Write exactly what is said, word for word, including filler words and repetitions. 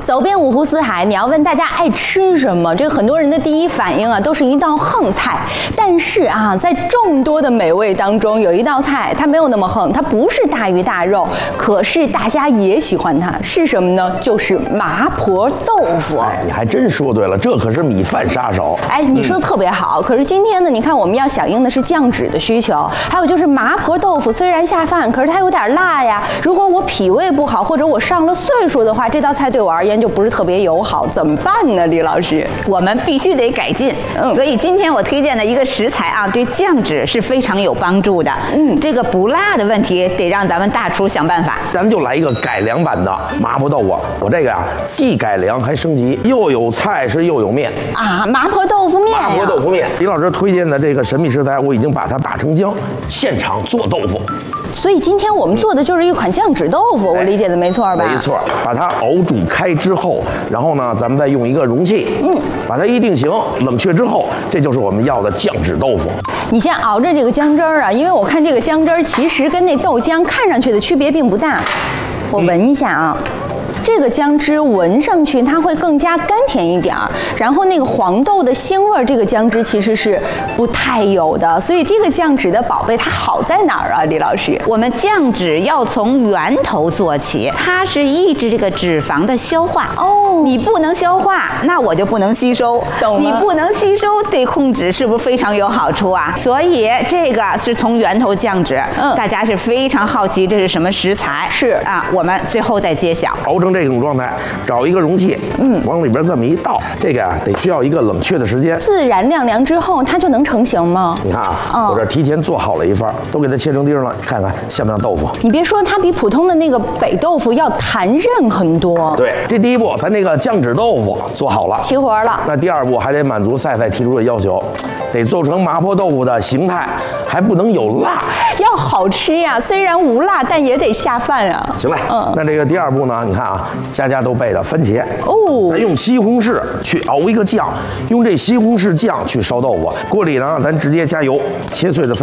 走遍五湖四海，你要问大家爱吃什么，这个很多人的第一反应啊，都是一道横菜。但是啊，在众多的美味当中，有一道菜它没有那么横，它不是大鱼大肉，可是大家也喜欢它，是什么呢？就是麻婆豆腐。 哎，你还真说对了，这可是米饭杀手。 哎，你说的特别好。嗯、可是今天呢，你看我们要响应的是降脂的需求，还有就是麻婆豆腐虽然下饭，可是它有点辣呀。如果我脾胃不好，或者我上了岁数的话，这道菜对我而言就不是特别友好，怎么办呢？李老师， 我们必须得改进。嗯，所以今天我推荐的一个食材啊，对降脂是非常有帮助的。嗯，这个不辣的问题得让咱们大厨想办法。 咱们就来一个改良版的麻婆豆腐。我这个呀、啊，既改良还升级，又有菜是又有面啊，麻婆豆腐面呀。 麻婆豆腐面，李老师推荐的这个神秘食材，我已经把它打成浆，现场做豆腐。 所以今天我们做的就是一款降脂豆腐，我理解的没错吧？ 没错，把它熬煮开之后，然后呢，咱们再用一个容器，嗯，把它一定型，冷却之后，这就是我们要的降脂豆腐。 你先熬着这个姜汁儿啊，因为我看这个姜汁儿其实跟那豆浆看上去的区别并不大。我闻一下啊。嗯，这个姜汁闻上去它会更加甘甜一点儿，然后那个黄豆的腥味，这个姜汁其实是不太有的，所以这个降脂的宝贝它好在哪儿啊？李老师， 我们降脂要从源头做起，它是抑制这个脂肪的消化。哦，你不能消化，那我就不能吸收。懂了。你不能吸收，对控脂是不是非常有好处啊？所以这个是从源头降脂。嗯，大家是非常好奇这是什么食材？是啊，我们最后再揭晓。 熬成这种状态，找一个容器，嗯，往里边这么一倒，这个呀、啊、得需要一个冷却的时间。 自然晾凉之后，它就能成型吗？ 你看啊，哦、我这提前做好了一份，都给它切成丁了，看看像不像豆腐？ 你别说，它比普通的那个北豆腐要弹韧很多。 对，这第一步，咱那个降脂豆腐做好了， 齐活了。 那第二步还得满足赛赛提出的要求，得做成麻婆豆腐的形态，还不能有辣， 要好吃呀、啊。虽然无辣，但也得下饭啊。 行嘞，嗯，那这个第二步呢？你看啊。家家都备的番茄哦，咱用西红柿去熬一个酱，用这西红柿酱去烧豆腐。锅里呢，咱直接加油，切碎的番